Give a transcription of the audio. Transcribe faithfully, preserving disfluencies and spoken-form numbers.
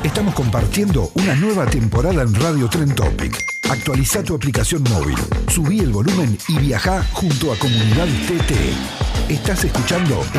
Estamos compartiendo una nueva temporada en Radio Trend Topic. Actualiza tu aplicación móvil, subí el volumen y viajá junto a Comunidad T T. Estás escuchando